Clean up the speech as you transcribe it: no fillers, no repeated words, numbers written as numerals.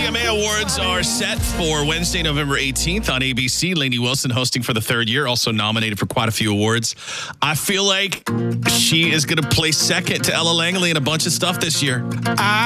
CMA Awards are set for Wednesday, November 18th on ABC. Lainey Wilson hosting for the third year, also nominated for quite a few awards. I feel like she is going to place second to Ella Langley in a bunch of stuff this year.